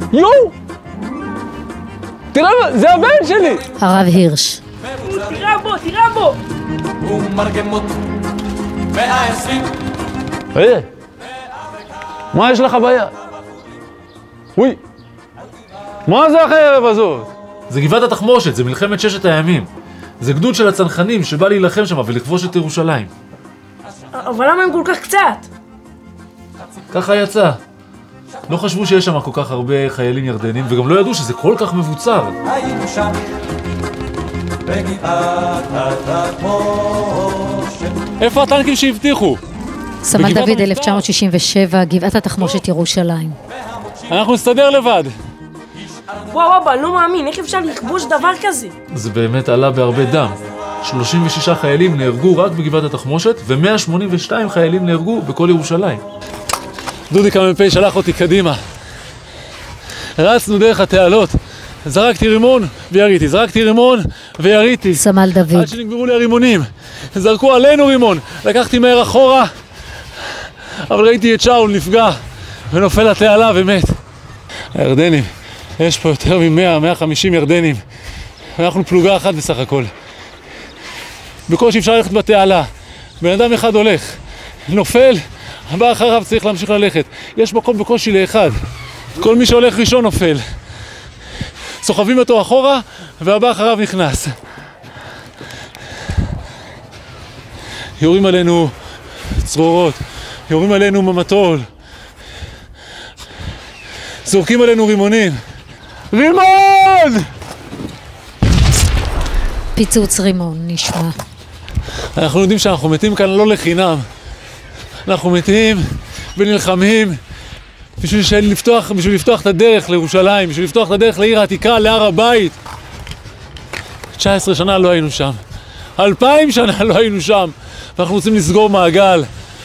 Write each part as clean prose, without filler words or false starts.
יואו! תראה, זה הבן שלי! הרב הירש. תירה בו! היי, מה יש לך ביד? אוי, מה זה החרב הזאת? זה גבעת התחמושת, זה מלחמת ששת הימים. זה גדוד של הצנחנים שבא להילחם שם ולכבוש את ירושלים. אבל למה הם כל כך קצת? ככה יצא. לא חשבו שיש שם כל כך הרבה חיילים ירדנים, וגם לא ידעו שזה כל כך מבוצר. היינו שם, בגבעת התחמושת. איפה הטנקים שהבטיחו? סמל דוד 1967, גבעת התחמושת ירושלים. אנחנו נסתדר לבד. וואו, אבא, לא מאמין, איך אפשר לכבוש דבר כזה? זה באמת עלה בהרבה דם. 36 חיילים נהרגו רק בגבעת התחמושת, ו182 חיילים נהרגו בכל ירושלים. דודי המ"פ שלח אותי קדימה. רצנו דרך התעלות. זרקתי רימון ויריתי, זרקתי רימון ויריתי. סמל דוד. עד שנגמרו לי הרימונים. זרקו עלינו רימון. לקחתי מהר אחורה, אבל ראיתי את שאול נפגע ונופל לתעלה ומת. הירדנים, יש פה יותר מ-100-150 ירדנים. אנחנו פלוגה אחת בסך הכל. בקושי אפשר ללכת בתעלה. בן אדם אחד הולך, נופל, הבא אחריו צריך להמשיך ללכת. יש מקום בקושי לאחד. כל מי שהולך ראשון נופל. סוחבים אותו אחורה, והבא אחריו נכנס. יורים עלינו צרורות, יורים עלינו ממטול. זורקים עלינו רימונים. רימון! פיצוץ רימון נשמע. אנחנו יודעים שאנחנו מתים כאן לא לחינם. אנחנו מתים ונלחמים בשביל לפתוח את הדרך לירושלים, בשביל לפתוח את הדרך לעיר העתיקה, להר הבית. 19 שנה לא היינו שם. 2000 שנה לא היינו שם. ואנחנו רוצים לסגור מעגל.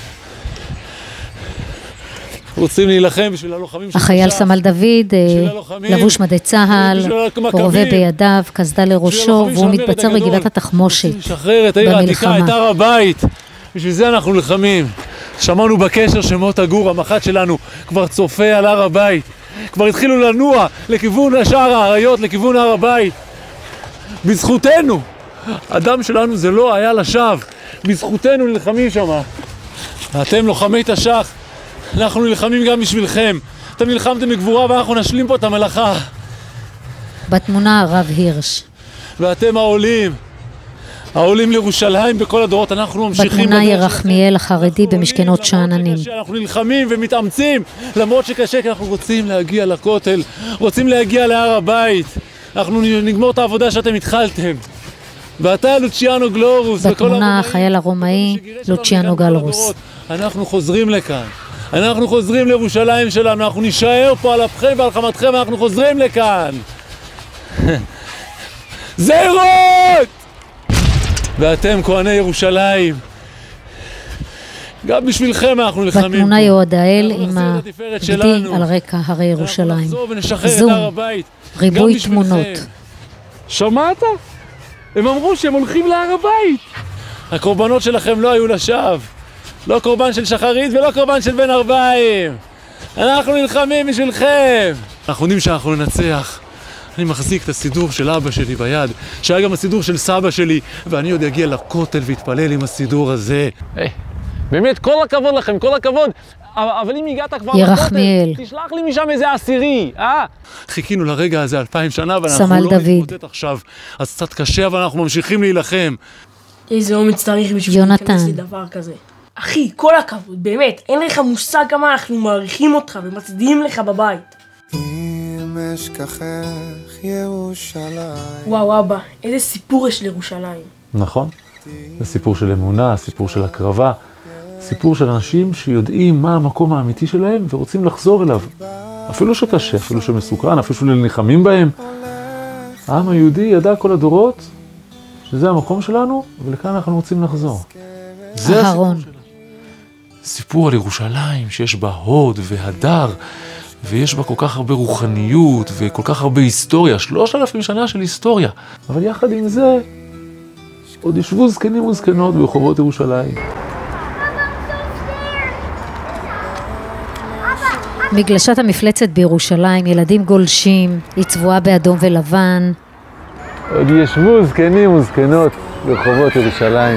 רוצים להילחם בשביל הלוחמים של החייל סמל דוד, לבוש מדי צהל, רובה בידיו, קסדה לראשו, והוא מתבצר בגבעת התחמושת. לשחרר את העיר העתיקה, את הר הבית. בשביל זה אנחנו נלחמים. שמענו בקשר שמות הגור, המח"ט שלנו, כבר צופה על הר הבית. כבר התחילו לנוע לכיוון שער האריות, לכיוון הר הבית. בזכותנו. הדם שלנו זה לא היה לשווא. בזכותנו נלחמים שם. אתם לוחמי תש"ח. אנחנו נלחמים גם בשבילכם. אתם נלחמתם בגבורה ואנחנו נשלים פה את המלאכה. בתמונה הרב הירש. ואתם העולים לירושלים בכל הדורות, אנחנו ממשיכים. בתמונה ירחמיאל החרדי במשכנות שאננים. אנחנו נלחמים ומתאמצים, למרות שקשה, כי אנחנו רוצים להגיע לכותל, רוצים להגיע להר הבית. אנחנו נגמור את העבודה שאתם התחלתם. ואתה לוציאנו גלורוס. בתמונה החייל הרומאי לוציאנו גלרוס. אנחנו חוזרים לכאן. אנחנו חוזרים לירושלים שלנו, אנחנו נשאר פה על אפכם ועל חמתכם, אנחנו חוזרים לכאן. זהירות! ואתם כהני ירושלים, גם בשבילכם אנחנו נלחמים. בתמונה יהודאל עם הגדי על רקע הרי ירושלים. זום, ריבוי תמונות. שמעת? הם אמרו שהם הולכים להר הבית. הקורבנות שלכם לא היו לשווא. לא קורבן של שחרית ולא קורבן של בן 40. אנחנו נלחמים בשבילכם. אנחנו יודעים שאנחנו ננצח. אני מחזיק את הסידור של אבא שלי ביד, שהיה גם הסידור של סבא שלי, ואני עוד אגיע לכותל והתפלל עם הסידור הזה. באמת, כל הכבוד לכם, כל הכבוד. אבל אם הגעת כבר לכותל, תשלח לי משם איזה עשירי, חיכינו לרגע הזה 2000 שנה, ואנחנו לא נתמודד עכשיו. אז קצת קשה, אבל אנחנו ממשיכים להילחם. איזה אומץ צריך בשביל להיכנס לדבר כזה. אחי, כל הכבוד, באמת, אין לך מושג כמה אנחנו מעריכים אותך ומצדיעים לך בבית. אם אשכחך ירושלים. וואו אבא, איזה סיפור יש לירושלים. נכון, זה סיפור של אמונה, סיפור של הקרבה, סיפור של אנשים שיודעים מה המקום האמיתי שלהם ורוצים לחזור אליו. אפילו שקשה, אפילו שמסוכן, אפילו שנלחמים בהם. העם היהודי ידע כל הדורות שזה המקום שלנו ולכאן אנחנו רוצים לחזור. זה הסיפור שלנו. סיפור על ירושלים שיש בה הוד והדר, ויש בה כל כך הרבה רוחניות וכל כך הרבה היסטוריה, 3,000 שנה של היסטוריה. אבל יחד עם זה, עוד ישבו זקנים וזקנות ברחובות ירושלים. מגלשת המפלצת בירושלים, ילדים גולשים, היא צבועה באדום ולבן. עוד ישבו זקנים וזקנות ברחובות ירושלים.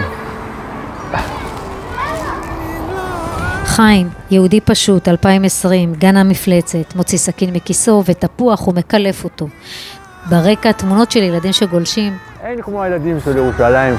חיים, יהודי פשוט, 2020, גן המפלצת, מוציא סכין מכיסו ותפוח ומקלף אותו. ברקע תמונות של ילדים שגולשים. אין כמו הילדים של ירושלים.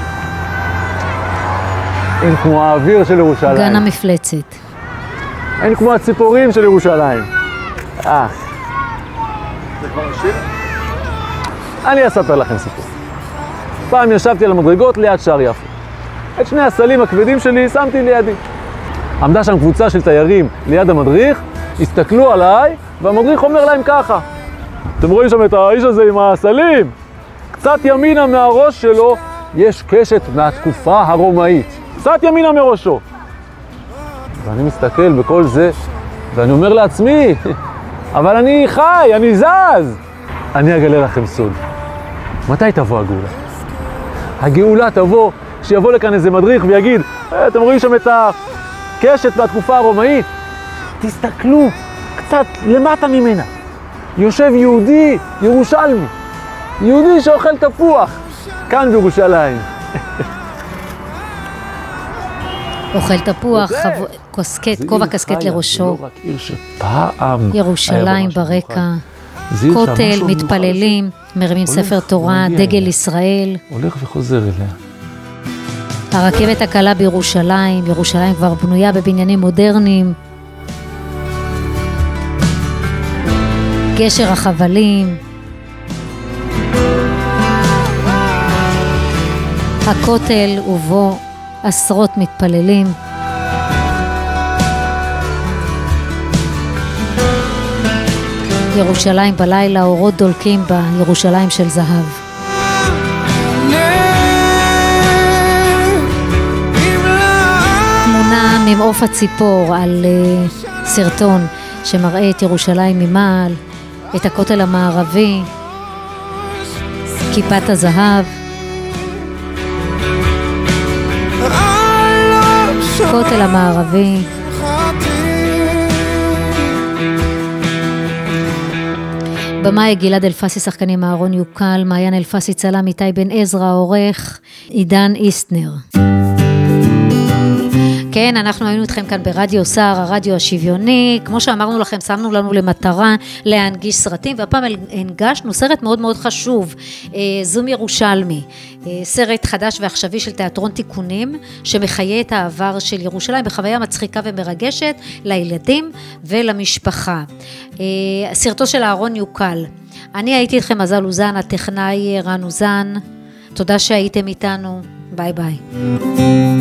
אין כמו האוויר של ירושלים. גן המפלצת. אין כמו הציפורים של ירושלים. זה כבר השיר? אני אספר לכם סיפור. פעם ישבתי על המדרגות ליד שער יפו. את שני הסלים הכבדים שלי שמתי לידי. עמדה שם קבוצה של תיירים ליד המדריך, הסתכלו עליי, והמדריך אומר להם ככה. אתם רואים שם את האיש הזה עם הסלים? קצת ימינה מהראש שלו יש קשת מהתקופה הרומאית. קצת ימינה מראשו. ואני מסתכל בכל זה, ואני אומר לעצמי, אבל אני חי, אני זז. אני אגלה לכם סוד. מתי תבוא הגאולה? הגאולה תבוא, שיבוא לכאן איזה מדריך ויגיד, אתם רואים שם את הקשת מהתקופה הרומאית? תסתכלו קצת למטה ממנה. יושב יהודי, ירושלמי. יהודי שאוכל תפוח, כאן בירושלים. אוכל תפוח, כובע קסקט לראשו. זה לא רק עיר שפעם ירושלים ברקע. כותל, מתפללים, מרימים ספר תורה, דגל ישראל. הולך וחוזר אליה. הרכבת הקלה בירושלים, ירושלים כבר בנויה בבניינים מודרניים. גשר החבלים. הכותל ובו עשרות מתפללים. ירושלים בלילה, אורות דולקים בה, ירושלים של זהב. תמונה ממעוף הציפור על סרטון שמראה את ירושלים ממעל, את הכותל המערבי, כיפת הזהב. כותל המערבי. במאי גלעד אלפסי, שחקנים אהרון יוקל, מעיין אלפסי, צלם איתי בן עזרא, עורך עידן איסטנר. כן, אנחנו היינו איתכם כאן ברדיו סער, הרדיו השוויוני. כמו שאמרנו לכם, שמנו לנו למטרה להנגיש סרטים, והפעם הנגשנו סרט מאוד מאוד חשוב, זום ירושלמי, סרט חדש ועכשווי של תיאטרון תיקונים, שמחיה את העבר של ירושלים בחוויה מצחיקה ומרגשת לילדים ולמשפחה. סרטו של אהרון יוקל. אני הייתי איתכם מזל אוזן, הטכנאי רן אוזן. תודה שהייתם איתנו, ביי ביי.